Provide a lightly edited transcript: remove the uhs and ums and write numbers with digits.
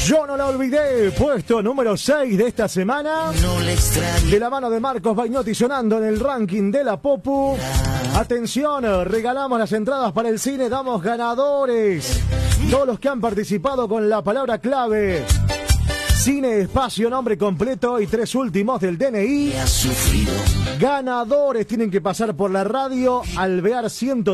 Yo no la olvidé, puesto número 6 de esta semana. De la mano de Marcos Baignotti sonando en el ranking de la Popu. Atención, regalamos las entradas para el cine, damos ganadores. Todos los que han participado con la palabra clave. Cine, espacio, nombre completo y 3 últimos del DNI. Ganadores tienen que pasar por la radio Alvear 100.